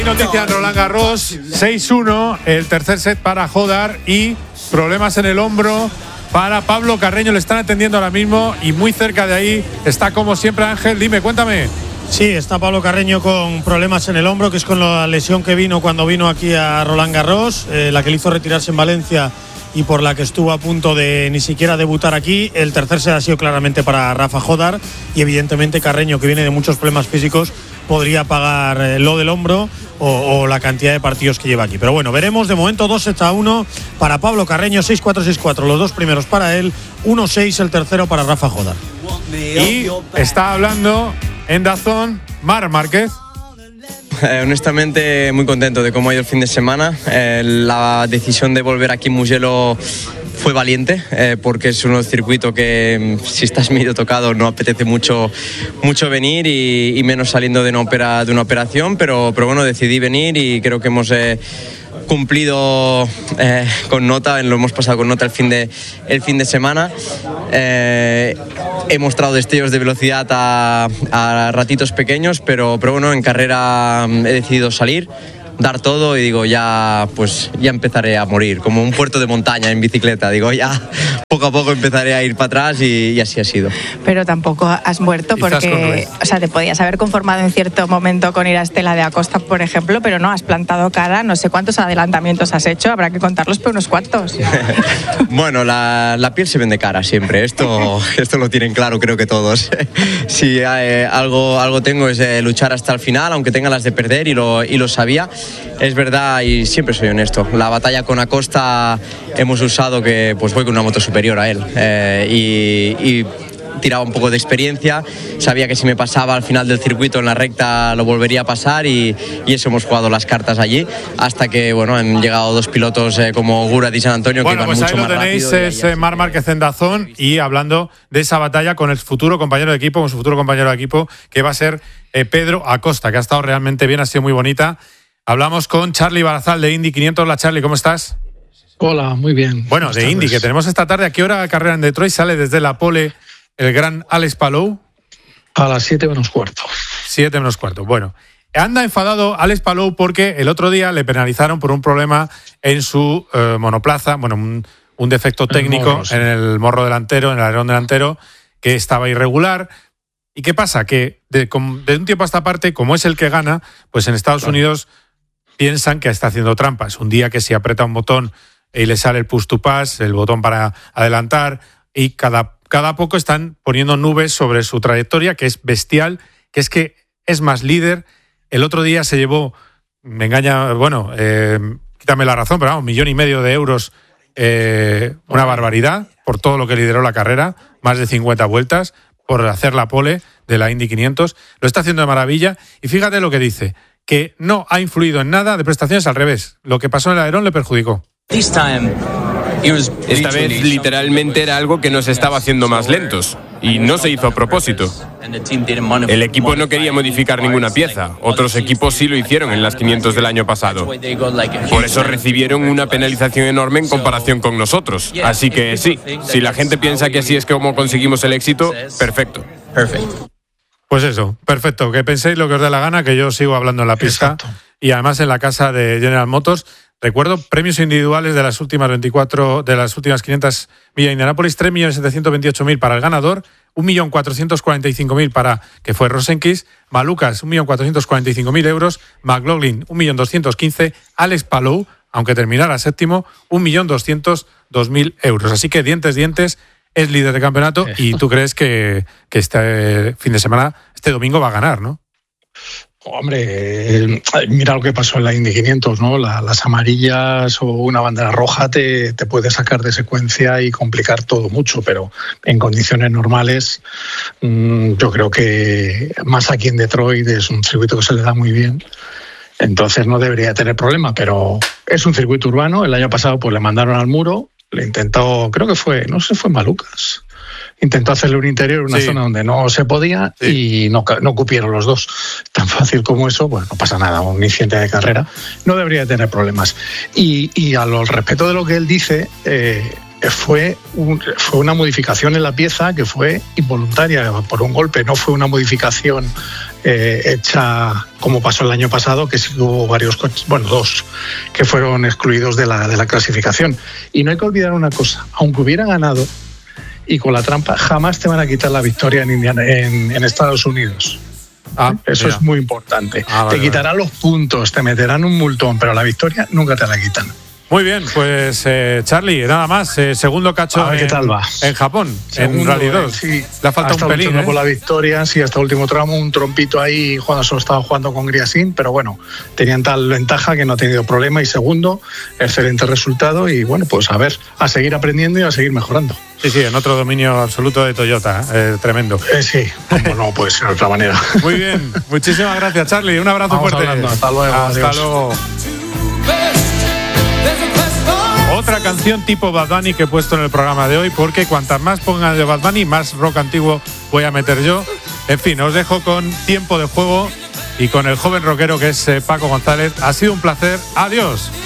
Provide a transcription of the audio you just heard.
Noticia en Roland Garros, 6-1, el tercer set para Hodar y problemas en el hombro para Pablo Carreño. Le están atendiendo ahora mismo y muy cerca de ahí está como siempre Ángel. Dime, cuéntame. Sí, está Pablo Carreño con problemas en el hombro, que es con la lesión que vino cuando vino aquí a Roland Garros, la que le hizo retirarse en Valencia y por la que estuvo a punto de ni siquiera debutar aquí. El tercer set ha sido claramente para Rafa Hodar y evidentemente Carreño, que viene de muchos problemas físicos, podría pagar lo del hombro o la cantidad de partidos que lleva aquí. Pero bueno, veremos. De momento 2-1 para Pablo Carreño, 6-4, 6-4 los dos primeros para él, 1-6 el tercero para Rafa Hodar. Y está hablando en DAZN Marc Márquez. Honestamente muy contento de cómo ha ido el fin de semana. La decisión de volver aquí en Mugello fue valiente, porque es un circuito que si estás medio tocado no apetece mucho venir y menos saliendo de una operación, pero bueno, decidí venir y creo que hemos cumplido con nota, lo hemos pasado con nota el fin de semana. He mostrado destellos de velocidad a ratitos pequeños, pero bueno, en carrera he decidido salir, dar todo y digo, ya empezaré a morir, como un puerto de montaña en bicicleta, digo, ya poco a poco empezaré a ir para atrás y así ha sido. Pero tampoco has muerto porque, o sea, te podías haber conformado en cierto momento con ir a Stella de Acosta, por ejemplo, pero no, has plantado cara, no sé cuántos adelantamientos has hecho, habrá que contarlos, pero unos cuantos. Bueno, la piel se vende cara siempre, esto lo tienen claro creo que todos. Si algo tengo es luchar hasta el final, aunque tenga las de perder y lo sabía. Es verdad y siempre soy honesto. La batalla con Acosta hemos usado que pues voy con una moto superior a él y tiraba un poco de experiencia. Sabía que si me pasaba al final del circuito en la recta lo volvería a pasar y eso hemos jugado las cartas allí hasta que bueno han llegado dos pilotos como Gurat y San Antonio que iban mucho más rápido. Bueno, pues ahí lo tenéis, es Marc Márquez en DAZN y hablando de esa batalla con el futuro compañero de equipo, que va a ser Pedro Acosta, que ha estado realmente bien, ha sido muy bonita. Hablamos con Charly Barazal de Indy 500. Hola Charly, ¿cómo estás? Hola, muy bien. Bueno, de Indy, que tenemos esta tarde. ¿A qué hora carrera en Detroit? Sale desde la pole el gran Alex Palou. A las 7 menos cuarto. 7 menos cuarto. Bueno, anda enfadado Alex Palou porque el otro día le penalizaron por un problema en su monoplaza, bueno, un defecto técnico en el morro delantero, en el alerón delantero, que estaba irregular. ¿Y qué pasa? Que de un tiempo a esta parte, como es el que gana, pues en Estados Unidos piensan que está haciendo trampas. Un día que si aprieta un botón y le sale el push to pass, el botón para adelantar, y cada poco están poniendo nubes sobre su trayectoria, que es bestial, que es más líder. El otro día se llevó, me engaña, bueno, quítame la razón, pero vamos, 1,5 millones de euros, una barbaridad, por todo lo que lideró la carrera, más de 50 vueltas, por hacer la pole de la Indy 500. Lo está haciendo de maravilla, y fíjate lo que dice, que no ha influido en nada de prestaciones, al revés. Lo que pasó en el alerón le perjudicó. Esta vez literalmente era algo que nos estaba haciendo más lentos y no se hizo a propósito. El equipo no quería modificar ninguna pieza, otros equipos sí lo hicieron en las 500 del año pasado. Por eso recibieron una penalización enorme en comparación con nosotros. Así que sí, si la gente piensa que así es como conseguimos el éxito, perfecto. Pues eso, perfecto, que penséis lo que os dé la gana, que yo sigo hablando en la pista. Exacto. Y además en la casa de General Motors. Recuerdo premios individuales de las últimas 500 millas de Indianápolis, 3.728.000 para el ganador, 1.445.000 para, que fue Rosenquist, Malukas, 1.445.000 euros, McLaughlin, 1.215.000, Alex Palou, aunque terminara séptimo, 1.202.000 euros. Así que dientes, es líder de campeonato y tú crees que este fin de semana, este domingo va a ganar, ¿no? Hombre, mira lo que pasó en la Indy 500, ¿no? Las amarillas o una bandera roja te puede sacar de secuencia y complicar todo mucho, pero en condiciones normales yo creo que más aquí en Detroit es un circuito que se le da muy bien, entonces no debería tener problema, pero es un circuito urbano. El año pasado pues le mandaron al muro, le intentó, creo que fue, no sé, fue Malukas. Intentó hacerle un interior en una zona donde no se podía y no cupieron los dos. Tan fácil como eso, bueno, no pasa nada, un incidente de carrera no debería tener problemas. Y al respecto de lo que él dice, fue una modificación en la pieza que fue involuntaria por un golpe, no fue una modificación hecha como pasó el año pasado, que sí hubo varios coches, bueno, 2, que fueron excluidos de la clasificación. Y no hay que olvidar una cosa, aunque hubieran ganado y con la trampa, jamás te van a quitar la victoria en Estados Unidos. Eso es muy importante. Te quitarán los puntos, te meterán un multón, pero la victoria nunca te la quitan. Muy bien, pues Charlie, nada más, segundo cacho ¿qué tal va? En Japón, segundo, en Rally 2. Sí. Le falta un pelín. Por la victoria, sí, hasta el último tramo, un trompito ahí, cuando solo estaba jugando con Griasin, pero bueno, tenían tal ventaja que no ha tenido problema. Y segundo, excelente resultado. Y bueno, pues a seguir aprendiendo y a seguir mejorando. Sí, en otro dominio absoluto de Toyota, tremendo. Sí, como no puede ser de otra manera. Muy bien, muchísimas gracias, Charlie. Un abrazo fuerte. Hablando. Hasta luego. Hasta luego. Otra canción tipo Bad Bunny que he puesto en el programa de hoy, porque cuantas más pongan de Bad Bunny, más rock antiguo voy a meter yo. En fin, os dejo con Tiempo de Juego y con el joven rockero que es Paco González. Ha sido un placer. Adiós.